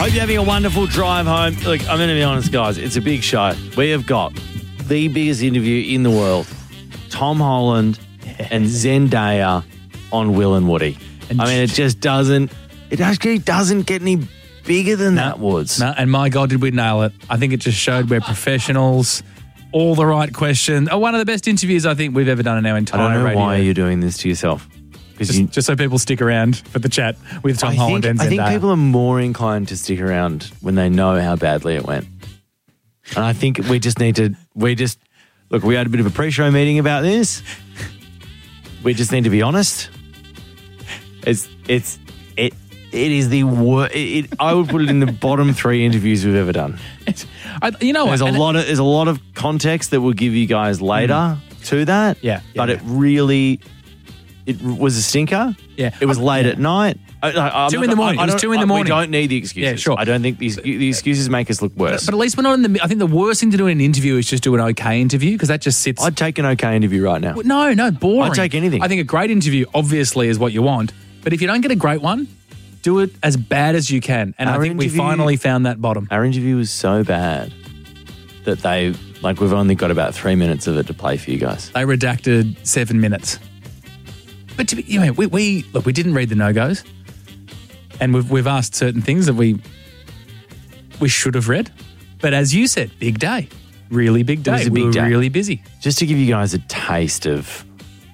Hope you're having a wonderful drive home. Look, I'm going to be honest, guys. It's a big show. We have got the biggest interview in the world. Tom Holland and Zendaya on Will and Woody. And it just doesn't, it actually doesn't get any bigger than that, Woods. No, and my God, did we nail it. I think it just showed we're professionals, all the right questions. One of the best interviews I think we've ever done in our entire radio. I don't know why you're doing this to yourself. Just so people stick around for the chat with Tom Holland and Zendaya. I think people are more inclined to stick around when they know how badly it went. And I think we just need to, look, we had a bit of a pre-show meeting about this. We just need to be honest. It is the worst. I would put it in the bottom 3 interviews we've ever done. There's a lot of context that we'll give you guys later to that. But it really, it was a stinker. Yeah, it was late at night. 2 in the morning. It was 2 in the morning. We don't need the excuses. Yeah, sure. I don't think the excuses make us look worse. But at least we're not in the. I think the worst thing to do in an interview is just do an okay interview because that just sits. I'd take an okay interview right now. No, boring. I'd take anything. I think a great interview obviously is what you want, but if you don't get a great one, do it as bad as you can. And I think we finally found that bottom. Our interview was so bad that we've only got about 3 minutes of it to play for you guys. They redacted 7 minutes. But we didn't read the no-goes, and we've asked certain things that we should have read. But as you said, big day, really big day. It was a big day. Really busy. Just to give you guys a taste of,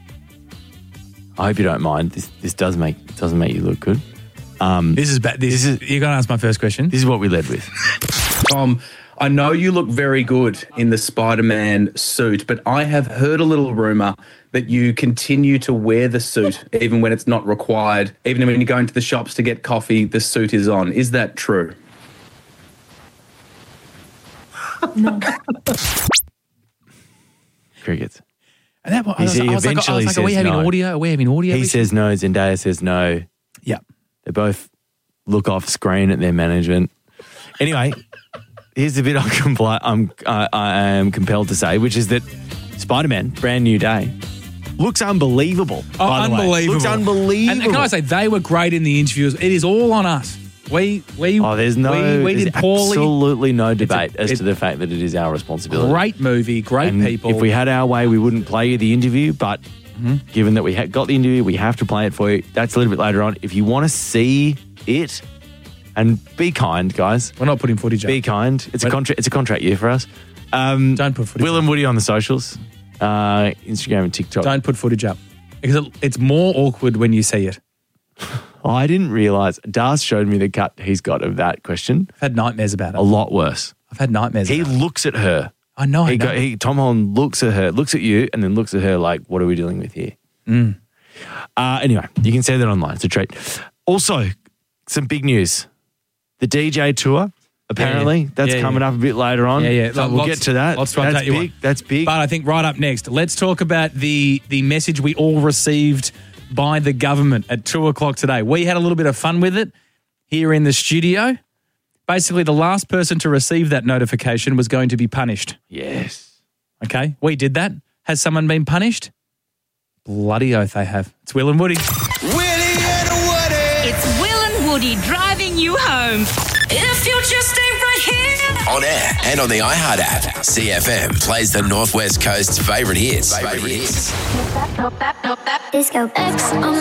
I hope you don't mind. This doesn't make you look good. This is bad. You're going to ask my first question. This is what we led with. Tom, I know you look very good in the Spider-Man suit, but I have heard a little rumour that you continue to wear the suit even when it's not required. Even when you go into the shops to get coffee, the suit is on. Is that true? No. Crickets. And that, I was like, are we having audio? Are we having audio? He says no. Zendaya says no. Yeah. They both look off screen at their management. Anyway, here's the bit I am compelled to say, which is that Spider-Man, brand new day, looks unbelievable. By the way. Looks unbelievable. And can I say, they were great in the interviews. It is all on us. We did poorly. Absolutely no debate as to the fact that it is our responsibility. Great movie, great people. If we had our way, we wouldn't play you the interview, but given that we got the interview, we have to play it for you. That's a little bit later on. If you want to see it, and be kind, guys. We're not putting footage up. Be kind. It's a contract year for us. Don't put footage Will and Woody on the socials, Instagram and TikTok. Don't put footage up. Because it's more awkward when you see it. I didn't realise. Das showed me the cut he's got of that question. I've had nightmares about it. A lot worse. I've had nightmares about it. He looks at her. I know. Tom Holland looks at her, looks at you, and then looks at her like, what are we dealing with here? Anyway, you can see that online. It's a treat. Also, some big news. The DJ tour, apparently, that's coming up a bit later on. So we'll get to that. That's big. But I think right up next, let's talk about the message we all received by the government at 2:00 today. We had a little bit of fun with it here in the studio. Basically, the last person to receive that notification was going to be punished. Yes. Okay, we did that. Has someone been punished? Bloody oath they have. It's Will and Woody. Willie and Woody. It's Will and Woody driving you home. If you just stay right here. On air and on the iHeart app, CFM plays the Northwest Coast's favourite hits. Disco X on